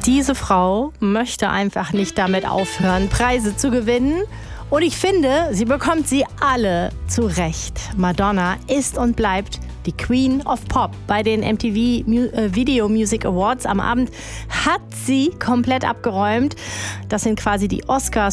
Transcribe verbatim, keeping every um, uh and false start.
Diese Frau möchte einfach nicht damit aufhören, Preise zu gewinnen. Und ich finde, sie bekommt sie alle zurecht. Madonna ist und bleibt die Queen of Pop. Bei den M T V Video Music Awards am Abend hat sie komplett abgeräumt. Das sind quasi die Oscars